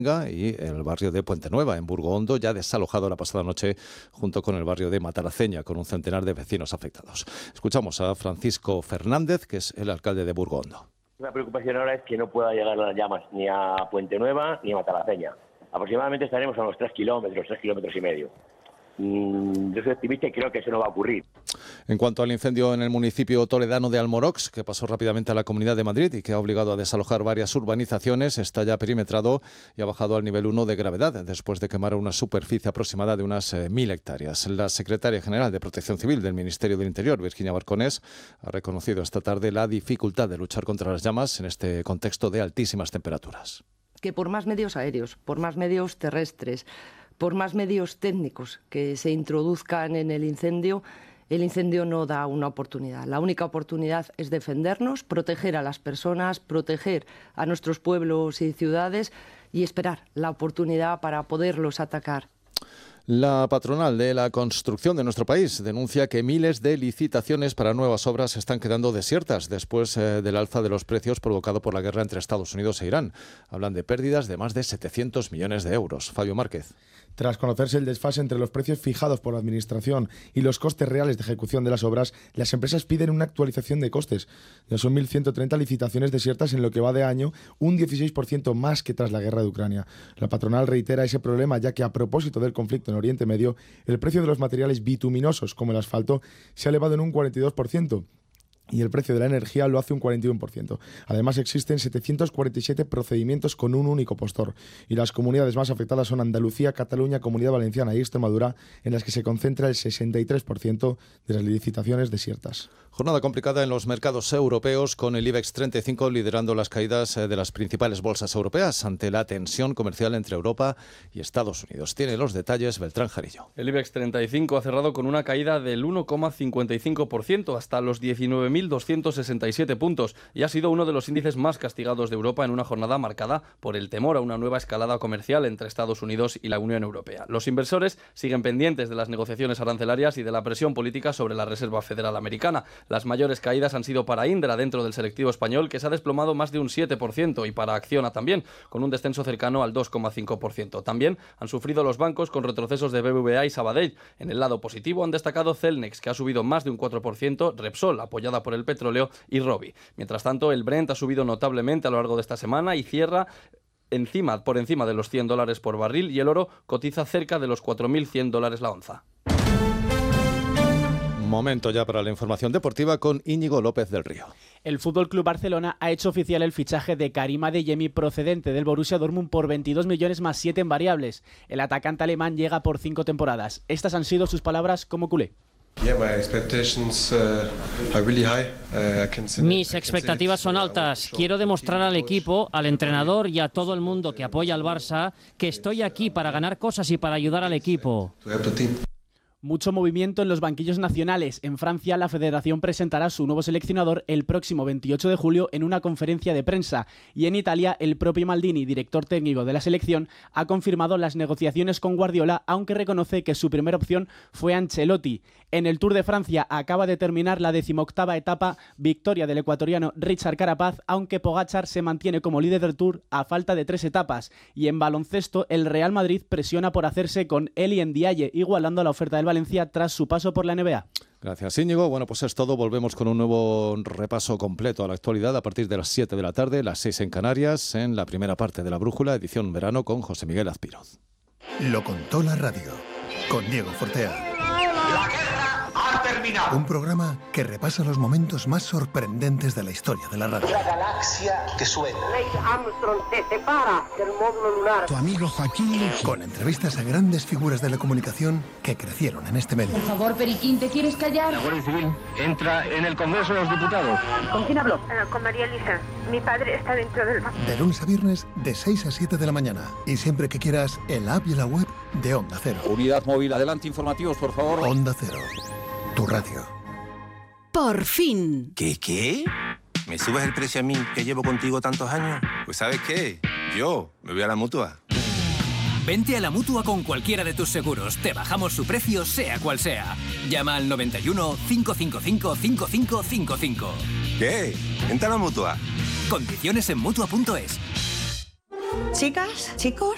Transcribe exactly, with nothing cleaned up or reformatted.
y el barrio de Puente Nueva, en Burgondo, ya desalojado la pasada noche junto con el barrio de Mataraceña, con un centenar de vecinos afectados. Escuchamos a Francisco Fernández, que es el alcalde de Burgondo. La preocupación ahora es que no pueda llegar las llamas ni a Puente Nueva ni a Mataraceña. Aproximadamente estaremos a unos tres kilómetros, tres kilómetros y medio. Yo soy optimista y creo que eso no va a ocurrir. En cuanto al incendio en el municipio toledano de Almorox, que pasó rápidamente a la Comunidad de Madrid y que ha obligado a desalojar varias urbanizaciones, está ya perimetrado y ha bajado al nivel uno de gravedad después de quemar una superficie aproximada de unas eh, mil hectáreas. La secretaria general de Protección Civil del Ministerio del Interior, Virginia Barconés, ha reconocido esta tarde la dificultad de luchar contra las llamas en este contexto de altísimas temperaturas. Que por más medios aéreos, por más medios terrestres, por más medios técnicos que se introduzcan en el incendio, el incendio no da una oportunidad. La única oportunidad es defendernos, proteger a las personas, proteger a nuestros pueblos y ciudades y esperar la oportunidad para poderlos atacar. La patronal de la construcción de nuestro país denuncia que miles de licitaciones para nuevas obras están quedando desiertas después eh, del alza de los precios provocado por la guerra entre Estados Unidos e Irán. Hablan de pérdidas de más de setecientos millones de euros. Fabio Márquez. Tras conocerse el desfase entre los precios fijados por la Administración y los costes reales de ejecución de las obras, las empresas piden una actualización de costes. Ya son mil ciento treinta licitaciones desiertas en lo que va de año, un dieciséis por ciento más que tras la guerra de Ucrania. La patronal reitera ese problema, ya que a propósito del conflicto en Oriente Medio, el precio de los materiales bituminosos, como el asfalto, se ha elevado en un cuarenta y dos por ciento. Y el precio de la energía lo hace un cuarenta y uno por ciento. Además, existen setecientos cuarenta y siete procedimientos con un único postor. Y las comunidades más afectadas son Andalucía, Cataluña, Comunidad Valenciana y Extremadura, en las que se concentra el sesenta y tres por ciento de las licitaciones desiertas. Jornada complicada en los mercados europeos, con el IBEX treinta y cinco liderando las caídas de las principales bolsas europeas ante la tensión comercial entre Europa y Estados Unidos. Tiene los detalles Beltrán Jarillo. El IBEX treinta y cinco ha cerrado con una caída del uno coma cincuenta y cinco por ciento hasta los diecinueve mil doscientos sesenta y siete puntos y ha sido uno de los índices más castigados de Europa en una jornada marcada por el temor a una nueva escalada comercial entre Estados Unidos y la Unión Europea. Los inversores siguen pendientes de las negociaciones arancelarias y de la presión política sobre la Reserva Federal Americana. Las mayores caídas han sido para Indra dentro del selectivo español, que se ha desplomado más de un siete por ciento, y para Acciona también, con un descenso cercano al dos coma cinco por ciento. También han sufrido los bancos con retrocesos de B B V A y Sabadell. En el lado positivo han destacado Celnex, que ha subido más de un cuatro por ciento, Repsol, apoyada por el petróleo, y Robi. Mientras tanto, el Brent ha subido notablemente a lo largo de esta semana y cierra encima, por encima de los cien dólares por barril, y el oro cotiza cerca de los cuatro mil cien dólares la onza. Momento ya para la información deportiva con Íñigo López del Río. El F C Barcelona ha hecho oficial el fichaje de Karim Adeyemi procedente del Borussia Dortmund por veintidós millones más siete en variables. El atacante alemán llega por cinco temporadas. Estas han sido sus palabras como culé. Mis expectativas son altas. Quiero demostrar al equipo, al entrenador y a todo el mundo que apoya al Barça que estoy aquí para ganar cosas y para ayudar al equipo. Mucho movimiento en los banquillos nacionales. En Francia, la Federación presentará su nuevo seleccionador el próximo veintiocho de julio en una conferencia de prensa. Y en Italia, el propio Maldini, director técnico de la selección, ha confirmado las negociaciones con Guardiola, aunque reconoce que su primera opción fue Ancelotti. En el Tour de Francia acaba de terminar la decimoctava etapa, victoria del ecuatoriano Richard Carapaz, aunque Pogačar se mantiene como líder del Tour a falta de tres etapas. Y en baloncesto, el Real Madrid presiona por hacerse con Eli Ndiaye, igualando la oferta del Valencia tras su paso por la N B A. Gracias, Íñigo. Bueno, pues es todo. Volvemos con un nuevo repaso completo a la actualidad a partir de las siete de la tarde, las seis en Canarias, en la primera parte de La Brújula, edición verano, con José Miguel Azpiroz. Lo contó la radio, con Diego Fortea. La guerra ha terminado. Un programa que repasa los momentos más sorprendentes de la historia de la radio. La galaxia que suena. Neil Armstrong se separa del módulo lunar. Tu amigo Joaquín Luqui. Con entrevistas a grandes figuras de la comunicación que crecieron en este medio. Por favor, Periquín, ¿te quieres callar? La Guardia Civil entra en el Congreso de los Diputados. ¿Con quién habló? Uh, con María Elisa. Mi padre está dentro del banco. De lunes a viernes, de seis a siete de la mañana. Y siempre que quieras, en la app y la web de Onda Cero. Unidad móvil, adelante, informativos, por favor. Onda Cero, tu radio. Por fin. ¿Qué, qué? ¿Me subes el precio a mí, que llevo contigo tantos años? Pues ¿sabes qué? Yo me voy a la Mutua. Vente a la Mutua con cualquiera de tus seguros. Te bajamos su precio, sea cual sea. Llama al noventa y uno, cinco cinco cinco, cinco cinco cinco cinco. ¿Qué? Vente a la Mutua. Condiciones en Mutua punto es. Chicas, chicos,